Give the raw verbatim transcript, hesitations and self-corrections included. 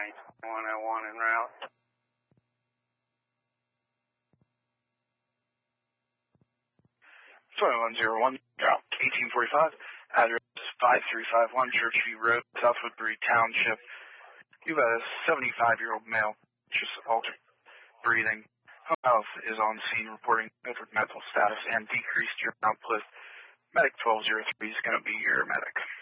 County twenty-one oh one en route. twenty-one oh one, route eighteen forty-five, address five three five one Churchview Road, South Woodbury Township. You have a seventy-five-year-old male, just altered breathing. Home health is on scene reporting mental status and decreased urine output. Medic twelve oh three is going to be your medic.